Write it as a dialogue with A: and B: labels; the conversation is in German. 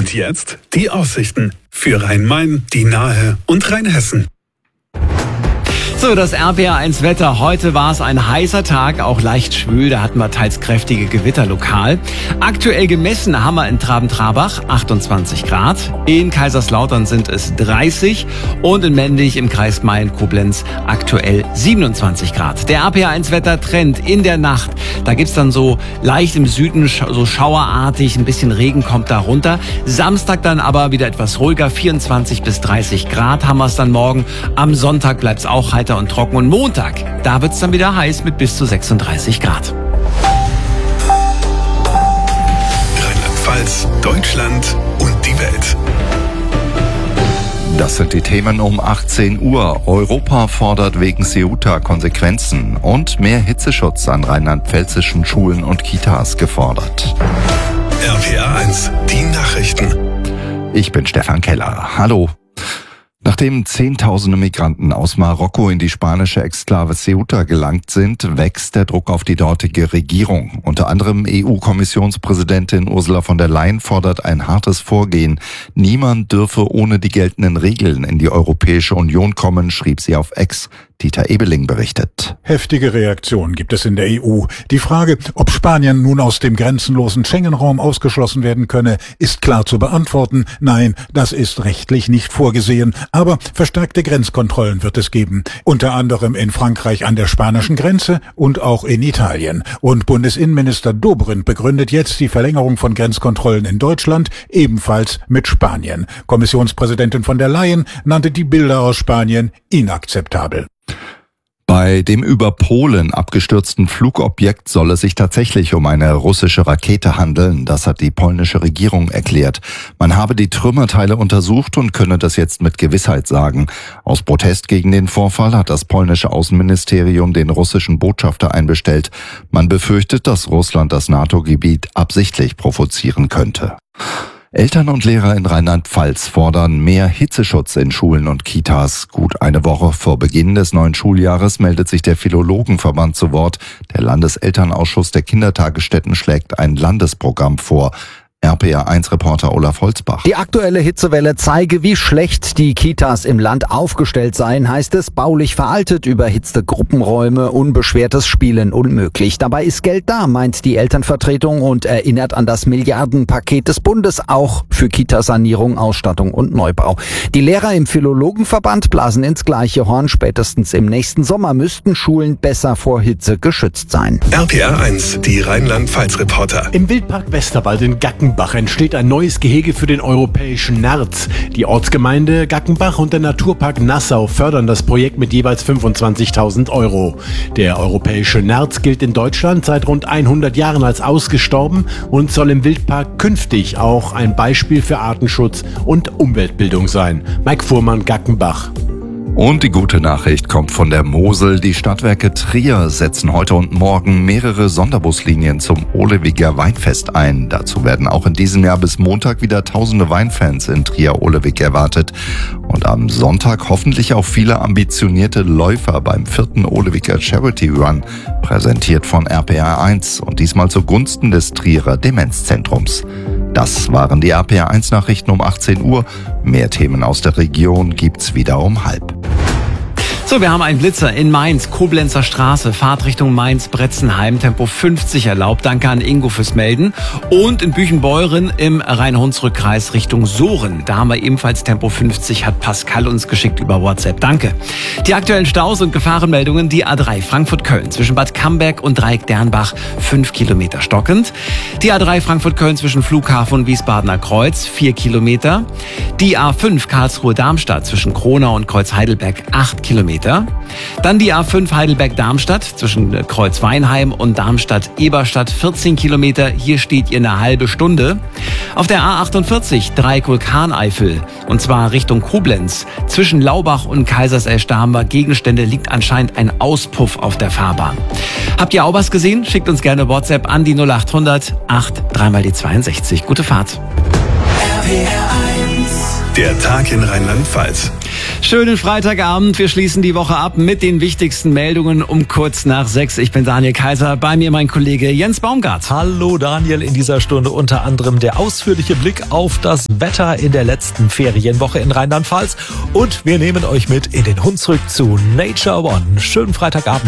A: Und jetzt die Aussichten für Rhein-Main, die Nahe und Rheinhessen.
B: So, das RPR1-Wetter. Heute war es ein heißer Tag, auch leicht schwül. Da hatten wir teils kräftige Gewitter lokal. Aktuell gemessen haben wir in Traben-Trabach 28 Grad. In Kaiserslautern sind es 30 und in Mendig im Kreis Mayen-Koblenz aktuell 27 Grad. Der RPR1-Wetter-Trend in der Nacht. Da gibt's dann so leicht im Süden so schauerartig, ein bisschen Regen kommt da runter. Samstag dann aber wieder etwas ruhiger, 24 bis 30 Grad haben wir es dann morgen. Am Sonntag bleibt's auch heiter und trocken. Und Montag, da wird's dann wieder heiß mit bis zu 36 Grad.
A: Rheinland-Pfalz, Deutschland und die Welt.
C: Das sind die Themen um 18 Uhr. Europa fordert wegen Ceuta Konsequenzen und mehr Hitzeschutz an rheinland-pfälzischen Schulen und Kitas gefordert.
A: RPR1, die Nachrichten.
C: Ich bin Stefan Keller. Hallo. Nachdem Zehntausende Migranten aus Marokko in die spanische Exklave Ceuta gelangt sind, wächst der Druck auf die dortige Regierung. Unter anderem EU-Kommissionspräsidentin Ursula von der Leyen fordert ein hartes Vorgehen. Niemand dürfe ohne die geltenden Regeln in die Europäische Union kommen, schrieb sie auf X. Dieter Ebeling berichtet.
D: Heftige Reaktionen gibt es in der EU. Die Frage, ob Spanien nun aus dem grenzenlosen Schengen-Raum ausgeschlossen werden könne, ist klar zu beantworten. Nein, das ist rechtlich nicht vorgesehen. Aber verstärkte Grenzkontrollen wird es geben. Unter anderem in Frankreich an der spanischen Grenze und auch in Italien. Und Bundesinnenminister Dobrindt begründet jetzt die Verlängerung von Grenzkontrollen in Deutschland ebenfalls mit Spanien. Kommissionspräsidentin von der Leyen nannte die Bilder aus Spanien inakzeptabel.
C: Bei dem über Polen abgestürzten Flugobjekt soll es sich tatsächlich um eine russische Rakete handeln. Das hat die polnische Regierung erklärt. Man habe die Trümmerteile untersucht und könne das jetzt mit Gewissheit sagen. Aus Protest gegen den Vorfall hat das polnische Außenministerium den russischen Botschafter einbestellt. Man befürchtet, dass Russland das NATO-Gebiet absichtlich provozieren könnte. Eltern und Lehrer in Rheinland-Pfalz fordern mehr Hitzeschutz in Schulen und Kitas. Gut eine Woche vor Beginn des neuen Schuljahres meldet sich der Philologenverband zu Wort. Der Landeselternausschuss der Kindertagesstätten schlägt ein Landesprogramm vor. RPR1-Reporter Olaf Holzbach.
E: Die aktuelle Hitzewelle zeige, wie schlecht die Kitas im Land aufgestellt seien, heißt es, baulich veraltet, überhitzte Gruppenräume, unbeschwertes Spielen unmöglich. Dabei ist Geld da, meint die Elternvertretung und erinnert an das Milliardenpaket des Bundes, auch für Kitasanierung, Ausstattung und Neubau. Die Lehrer im Philologenverband blasen ins gleiche Horn. Spätestens im nächsten Sommer müssten Schulen besser vor Hitze geschützt sein.
A: RPR1, die Rheinland-Pfalz-Reporter.
F: Im Wildpark Westerwald in Gackenbach entsteht ein neues Gehege für den europäischen Nerz. Die Ortsgemeinde Gackenbach und der Naturpark Nassau fördern das Projekt mit jeweils 25.000 €. Der europäische Nerz gilt in Deutschland seit rund 100 Jahren als ausgestorben und soll im Wildpark künftig auch ein Beispiel für Artenschutz und Umweltbildung sein. Mike Fuhrmann, Gackenbach.
C: Und die gute Nachricht kommt von der Mosel. Die Stadtwerke Trier setzen heute und morgen mehrere Sonderbuslinien zum Ohlewiger Weinfest ein. Dazu werden auch in diesem Jahr bis Montag wieder tausende Weinfans in Trier-Ohlewig erwartet. Und am Sonntag hoffentlich auch viele ambitionierte Läufer beim 4. Ohlewiger Charity Run, präsentiert von RPR1 und diesmal zugunsten des Trierer Demenzzentrums. Das waren die RPR1-Nachrichten um 18 Uhr. Mehr Themen aus der Region gibt's wieder um 12:30.
B: So, wir haben einen Blitzer in Mainz, Koblenzer Straße, Fahrt Richtung Mainz-Bretzenheim, Tempo 50 erlaubt. Danke an Ingo fürs Melden. Und in Büchenbeuren im Rhein-Hunsrück-Kreis Richtung Sohren. Da haben wir ebenfalls Tempo 50, hat Pascal uns geschickt über WhatsApp. Danke. Die aktuellen Staus und Gefahrenmeldungen, die A3 Frankfurt-Köln zwischen Bad Camberg und Dreieck-Dernbach 5 Kilometer stockend. Die A3 Frankfurt-Köln zwischen Flughafen und Wiesbadener Kreuz 4 Kilometer. Die A5 Karlsruhe-Darmstadt zwischen Kronau und Kreuz-Heidelberg 8 Kilometer. Dann die A5 Heidelberg-Darmstadt zwischen Kreuz-Weinheim und Darmstadt-Eberstadt 14 Kilometer. Hier steht ihr eine halbe Stunde. Auf der A48 Dreieck-Vulkaneifel und zwar Richtung Koblenz. Zwischen Laubach und Kaiserselsch da haben wir Gegenstände, liegt anscheinend ein Auspuff auf der Fahrbahn. Habt ihr auch was gesehen? Schickt uns gerne WhatsApp an die 0800 8 3 mal die 62. Gute Fahrt.
A: Der Tag in Rheinland-Pfalz.
B: Schönen Freitagabend. Wir schließen die Woche ab mit den wichtigsten Meldungen um kurz nach 6. Ich bin Daniel Kaiser, bei mir mein Kollege Jens Baumgart.
G: Hallo Daniel, in dieser Stunde unter anderem der ausführliche Blick auf das Wetter in der letzten Ferienwoche in Rheinland-Pfalz. Und wir nehmen euch mit in den Hunsrück zu Nature One. Schönen Freitagabend.